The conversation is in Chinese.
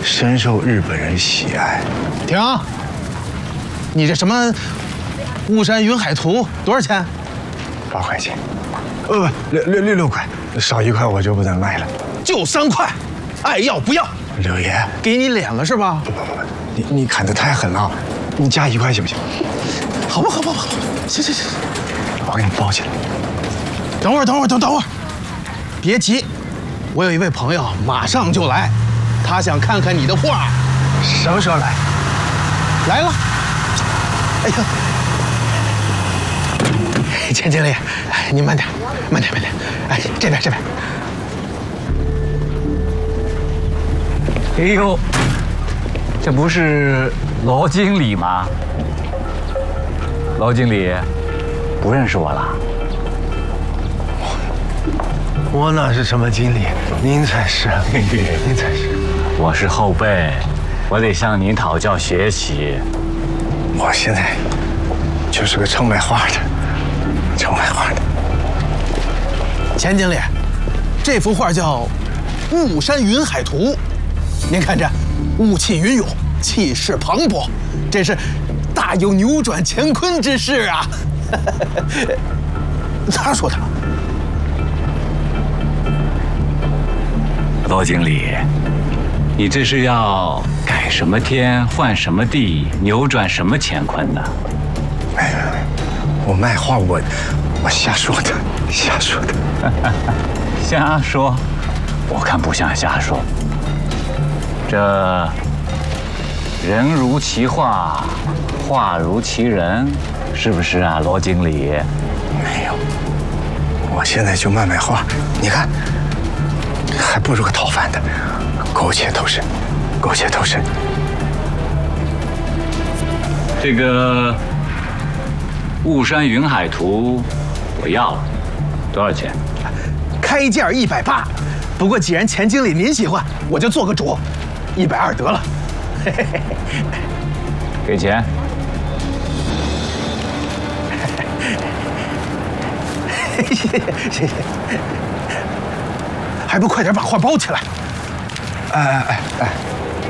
深受日本人喜爱。 停！你这什么巫山云海图多少钱 ？8块钱。6块，少1块我就不能卖了。 就3块，爱要不要？ 六爷， 给你脸了是吧？ 不，你砍得太狠了，你加1块行不行？ 好吧，行， 我给你包起来。 等会儿，别急，我有一位朋友马上就来，他想看看你的画。 什么时候来？ 来了。哎呀，钱经理，你慢点。哎，这边。 哎呦，这不是罗经理吗？罗经理，不认识我了？ 我哪是什么经理，您才是，您才是。 我是后辈，我得向您讨教学习。 我现在就是个臭卖画的。 钱经理，这幅画叫《雾山云海图》，您看这雾气云涌，气势磅礴，真是大有扭转乾坤之势啊！他说的。 罗经理，你这是要改什么天换什么地，扭转什么乾坤呢？ 没，我卖画我瞎说的。瞎说，我看不像瞎说。这人如其画，画如其人，是不是啊，罗经理？ 没有，我现在就卖画，你看，还不如个讨饭的，苟且偷生。 这个《雾山云海图》我要了。多少钱？ 开价180，不过既然钱经理您喜欢，我就做个主，120得了。 给钱。 谢谢。还不快点把画包起来！ 哎，